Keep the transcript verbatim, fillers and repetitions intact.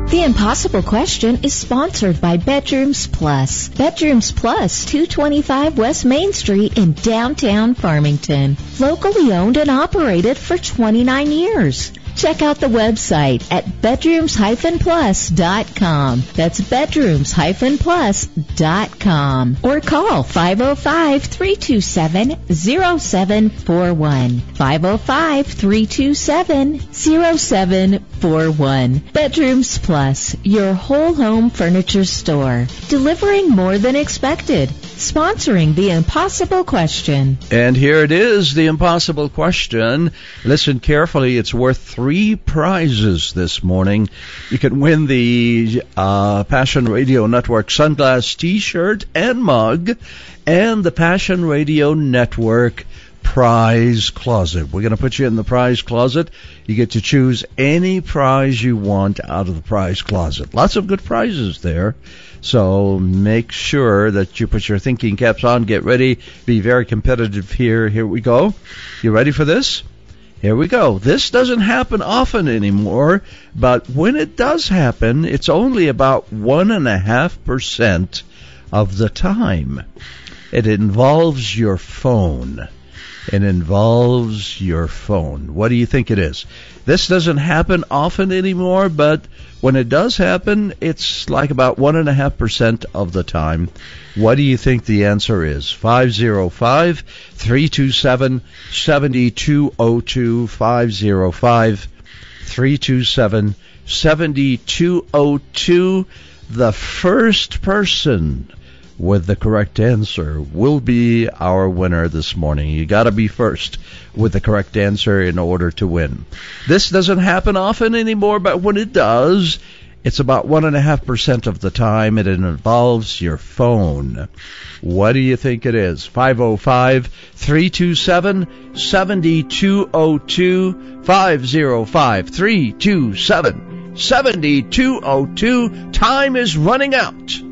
The Impossible Question is sponsored by Bedrooms Plus. Bedrooms Plus, two twenty-five West Main Street in downtown Farmington. Locally owned and operated for twenty-nine years. Check out the website at bedrooms dash plus dot com. That's bedrooms dash plus dot com. Or call five oh five, three two seven, oh seven four one. five oh five, three two seven, oh seven four one. Bedrooms Plus, your whole home furniture store. Delivering more than expected. Sponsoring The Impossible Question. And here it is, The Impossible Question. Listen carefully. It's worth three prizes this morning. You can win the uh, Passion Radio Network Sunglass T-shirt and mug and the Passion Radio Network Prize Closet. We're going to put you in the prize closet. You get to choose any prize you want out of the prize closet. Lots of good prizes there. So make sure that you put your thinking caps on. Get ready. Be very competitive here. Here we go. You ready for this? Here we go. This doesn't happen often anymore, but when it does happen, it's only about one and a half percent of the time. It involves your phone. It involves your phone. What do you think it is? This doesn't happen often anymore, but when it does happen, it's like about one and a half percent of the time. What do you think the answer is? five oh five, three two seven, seven two zero two, five oh five, three two seven, seven two zero two. The first person with the correct answer will be our winner this morning. You got to be first with the correct answer in order to win. This doesn't happen often anymore, but when it does, it's about one and a half percent of the time. It involves your phone. What do you think it is? five oh five, three two seven, seven two zero two, five oh five, three two seven, seven two zero two. Time is running out.